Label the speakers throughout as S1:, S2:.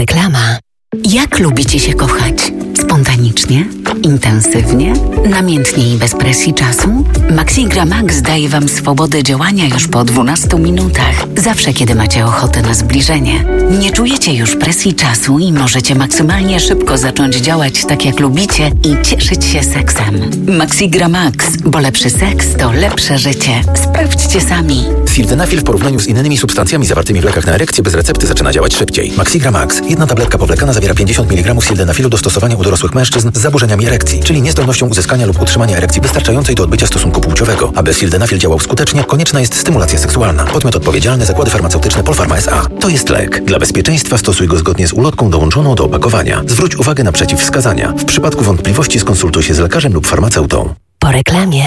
S1: Reklama. Jak lubicie się kochać? Spontanicznie? Intensywnie? Namiętnie i bez presji czasu? Maxigra Max daje Wam swobodę działania już po 12 minutach. Zawsze, kiedy macie ochotę na zbliżenie. Nie czujecie już presji czasu i możecie maksymalnie szybko zacząć działać tak, jak lubicie i cieszyć się seksem. Maxigra Max, bo lepszy seks to lepsze życie. Sprawdźcie sami.
S2: Sildenafil w porównaniu z innymi substancjami zawartymi w lekach na erekcję bez recepty zaczyna działać szybciej. Maxigra Max. Jedna tabletka powlekana zawiera 50 mg sildenafilu do stosowania u dorosłych mężczyzn z zaburzeniami erekcji, czyli niezdolnością uzyskania lub utrzymania erekcji wystarczającej do odbycia stosunku płciowego. Aby sildenafil działał skutecznie, konieczna jest stymulacja seksualna. Podmiot odpowiedzialny: Zakłady Farmaceutyczne Polpharma S.A. To jest lek. Dla bezpieczeństwa stosuj go zgodnie z ulotką dołączoną do opakowania. Zwróć uwagę na przeciwwskazania. W przypadku wątpliwości skonsultuj się z lekarzem lub farmaceutą.
S1: Po reklamie.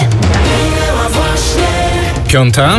S3: 5:00.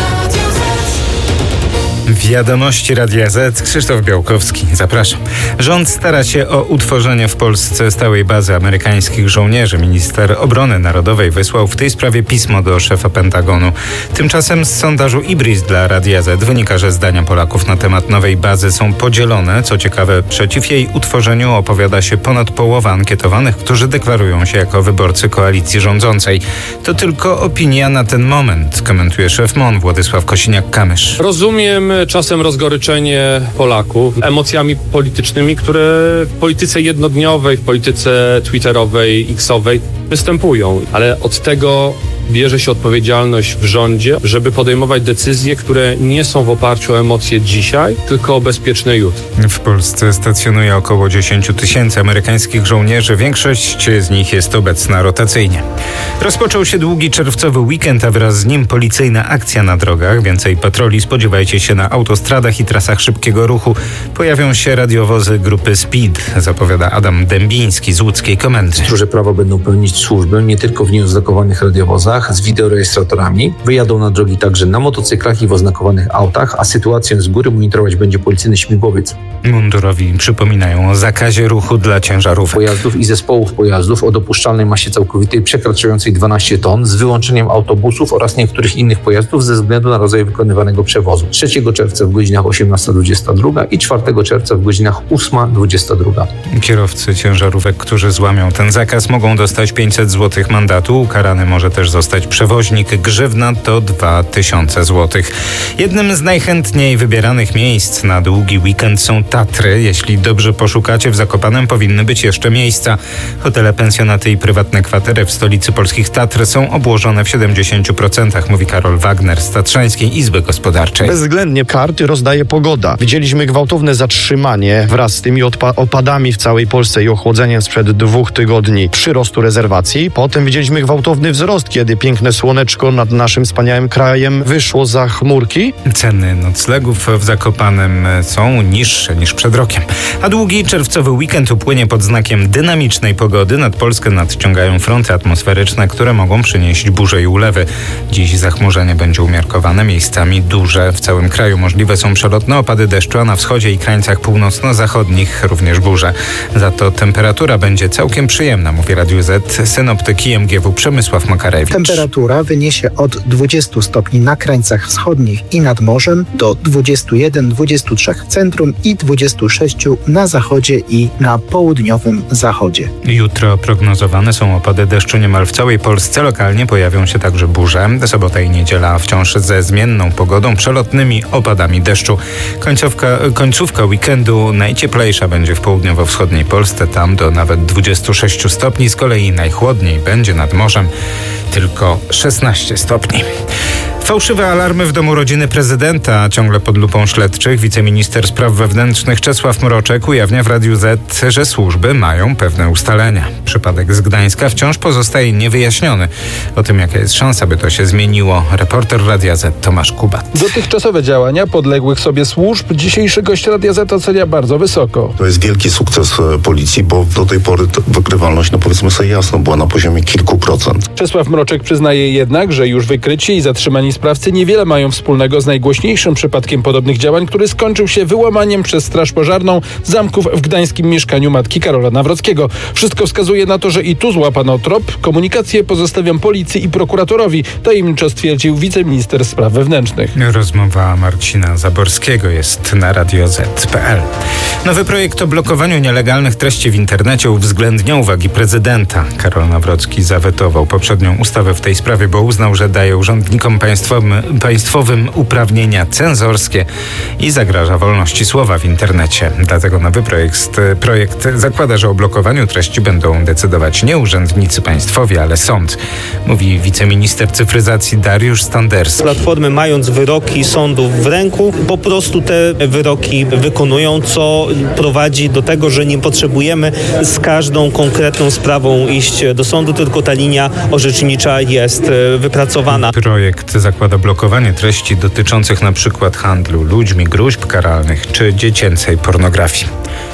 S3: Wiadomości Radia Z. Krzysztof Białkowski. Zapraszam. Rząd stara się o utworzenie w Polsce stałej bazy amerykańskich żołnierzy. Minister Obrony Narodowej wysłał w tej sprawie pismo do szefa Pentagonu. Tymczasem z sondażu Ibris dla Radia Z wynika, że zdania Polaków na temat nowej bazy są podzielone. Co ciekawe, przeciw jej utworzeniu opowiada się ponad połowa ankietowanych, którzy deklarują się jako wyborcy koalicji rządzącej. To tylko opinia na ten moment, komentuje szef MON Władysław Kosiniak-Kamysz.
S4: Rozumiem czasem rozgoryczenie Polaków emocjami politycznymi, które w polityce jednodniowej, w polityce twitterowej, x-owej występują. Ale od tego bierze się odpowiedzialność w rządzie, żeby podejmować decyzje, które nie są w oparciu o emocje dzisiaj, tylko o bezpieczne jutro.
S3: W Polsce stacjonuje około 10 000 amerykańskich żołnierzy. Większość z nich jest obecna rotacyjnie. Rozpoczął się długi czerwcowy weekend, a wraz z nim policyjna akcja na drogach. Więcej patroli spodziewajcie się na autostradach i trasach szybkiego ruchu. Pojawią się radiowozy grupy Speed, zapowiada Adam Dębiński z łódzkiej komendy.
S5: Stróże prawa będą pełnić służbę nie tylko w nieoznakowanych radiowozach z wideorejestratorami. Wyjadą na drogi także na motocyklach i w oznakowanych autach, a sytuację z góry monitorować będzie policyjny śmigłowiec.
S3: Mundurowi przypominają o zakazie ruchu dla ciężarówek.
S5: Pojazdów i zespołów pojazdów o dopuszczalnej masie całkowitej przekraczającej 12 ton z wyłączeniem autobusów oraz niektórych innych pojazdów ze względu na rodzaj wykonywanego przewozu. 3 czerwca w godzinach 18:22 i 4 czerwca w godzinach 8:22.
S3: Kierowcy ciężarówek, którzy złamią ten zakaz, mogą dostać 500 zł mandatu. Ukarany może też zostać przewoźnik. Grzywna to 2000 zł. Jednym z najchętniej wybieranych miejsc na długi weekend są Tatry. Jeśli dobrze poszukacie, w Zakopanem powinny być jeszcze miejsca. Hotele, pensjonaty i prywatne kwatery w stolicy polskich Tatr są obłożone w 70%, mówi Karol Wagner z Tatrzańskiej Izby Gospodarczej.
S6: Bezwzględnie karty rozdaje pogoda. Widzieliśmy gwałtowne zatrzymanie wraz z tymi opadami w całej Polsce i ochłodzeniem sprzed 2 tygodni przyrostu rezerwacji. Potem widzieliśmy gwałtowny wzrost, kiedy piękne słoneczko nad naszym wspaniałym krajem wyszło za chmurki.
S3: Ceny noclegów w Zakopanem są niższe niż przed rokiem. A długi czerwcowy weekend upłynie pod znakiem dynamicznej pogody. Nad Polskę nadciągają fronty atmosferyczne, które mogą przynieść burze i ulewy. Dziś zachmurzenie będzie umiarkowane, miejscami duże. W całym kraju możliwe są przelotne opady deszczu, a na wschodzie i krańcach północno-zachodnich również burze. Za to temperatura będzie całkiem przyjemna, mówi Radiu Z synoptyk IMGW Przemysław Makarewicz.
S7: Temperatura wyniesie od 20 stopni na krańcach wschodnich i nad morzem do 21-23 w centrum i 26 na zachodzie i na południowym zachodzie.
S3: Jutro prognozowane są opady deszczu niemal w całej Polsce. Lokalnie pojawią się także burze. Sobota i niedziela wciąż ze zmienną pogodą, przelotnymi opadami deszczu. Końcówka weekendu najcieplejsza będzie w południowo-wschodniej Polsce, tam do nawet 26 stopni. Z kolei najchłodniej będzie nad morzem, tylko 16 stopni. Fałszywe alarmy w domu rodziny prezydenta ciągle pod lupą śledczych. Wiceminister spraw wewnętrznych Czesław Mroczek ujawnia w Radiu Z, że służby mają pewne ustalenia. Przypadek z Gdańska wciąż pozostaje niewyjaśniony. O tym, jaka jest szansa, by to się zmieniło, reporter Radia Z Tomasz Kubat.
S8: Dotychczasowe działania podległych sobie służb dzisiejszy gość Radia Z ocenia bardzo wysoko.
S9: To jest wielki sukces policji, bo do tej pory wykrywalność, powiedzmy sobie jasno, była na poziomie kilku procent.
S8: Czesław Mroczek przyznaje jednak, że już wykryci i zatrzymani sprawcy niewiele mają wspólnego z najgłośniejszym przypadkiem podobnych działań, który skończył się wyłamaniem przez Straż Pożarną zamków w gdańskim mieszkaniu matki Karola Nawrockiego. Wszystko wskazuje na to, że i tu złapano trop. Komunikację pozostawiam policji i prokuratorowi, tajemniczo stwierdził wiceminister spraw wewnętrznych.
S3: Rozmowa Marcina Zaborskiego jest na radioz.pl. Nowy projekt o blokowaniu nielegalnych treści w internecie uwzględnia uwagi prezydenta. Karol Nawrocki zawetował poprzednią ustawę w tej sprawie, bo uznał, że daje urzędnikom państwowym uprawnienia cenzorskie i zagraża wolności słowa w internecie. Dlatego nowy projekt zakłada, że o blokowaniu treści będą decydować nie urzędnicy państwowi, ale sąd, mówi wiceminister cyfryzacji Dariusz Standerski.
S10: Platformy, mając wyroki sądów w ręku, po prostu te wyroki wykonują, co prowadzi do tego, że nie potrzebujemy z każdą konkretną sprawą iść do sądu, tylko ta linia orzecznicza jest wypracowana.
S3: Projekt zakłada blokowanie treści dotyczących na przykład handlu ludźmi, gróźb karalnych czy dziecięcej pornografii.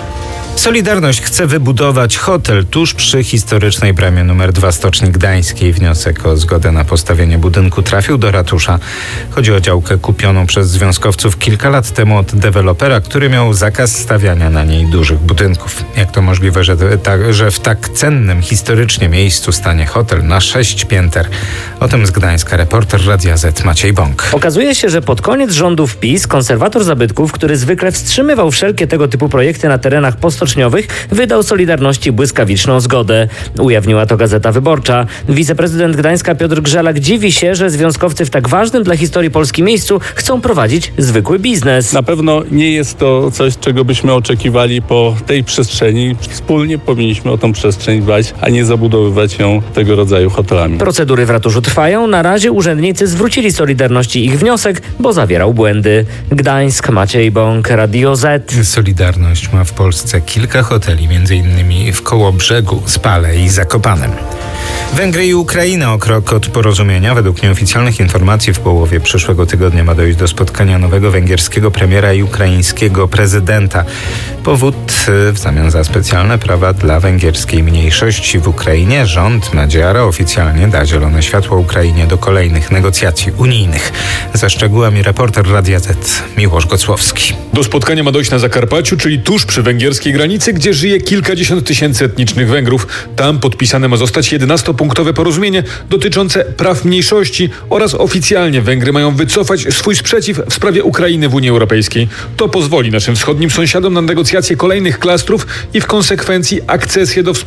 S3: Solidarność chce wybudować hotel tuż przy historycznej bramie nr 2 Stoczni Gdańskiej. Wniosek o zgodę na postawienie budynku trafił do ratusza. Chodzi o działkę kupioną przez związkowców kilka lat temu od dewelopera, który miał zakaz stawiania na niej dużych budynków. Jak to możliwe, że w tak cennym historycznie miejscu stanie hotel na 6 pięter? O tym z Gdańska reporter Radia Z Maciej Bąk.
S11: Okazuje się, że pod koniec rządów PiS konserwator zabytków, który zwykle wstrzymywał wszelkie tego typu projekty na terenach postoczniowych, wydał Solidarności błyskawiczną zgodę. Ujawniła to Gazeta Wyborcza. Wiceprezydent Gdańska Piotr Grzelak dziwi się, że związkowcy w tak ważnym dla historii Polski miejscu chcą prowadzić zwykły biznes.
S12: Na pewno nie jest to coś, czego byśmy oczekiwali po tej przestrzeni. Wspólnie powinniśmy o tą przestrzeń dbać, a nie zabudowywać ją tego rodzaju hotelami.
S11: Procedury w ratuszu trwają. Na razie urzędnicy zwrócili Solidarności ich wniosek, bo zawierał błędy. Gdańsk, Maciej Bąk, Radio Z.
S3: Solidarność ma w Polsce kilka hoteli, m.in. w Kołobrzegu, Spale i Zakopanem. Węgry i Ukraina o krok od porozumienia. Według nieoficjalnych informacji w połowie przyszłego tygodnia ma dojść do spotkania nowego węgierskiego premiera i ukraińskiego prezydenta. Powód w zamian za specjalne prawa dla węgierskiej mniejszości w Ukrainie rząd Madziara oficjalnie da zielone światło Ukrainie do kolejnych negocjacji unijnych. Za szczegółami reporter Radia Z Miłosz Gocłowski.
S13: Do spotkania ma dojść na Zakarpaciu, czyli tuż przy węgierskiej granicy, gdzie żyje kilkadziesiąt tysięcy etnicznych Węgrów. Tam podpisane ma zostać 11-punktowe porozumienie dotyczące praw mniejszości oraz oficjalnie Węgry mają wycofać swój sprzeciw w sprawie Ukrainy w Unii Europejskiej. To pozwoli naszym wschodnim sąsiadom na negocjacje kolejnych klastrów i w konsekwencji akcesję do wspólnoty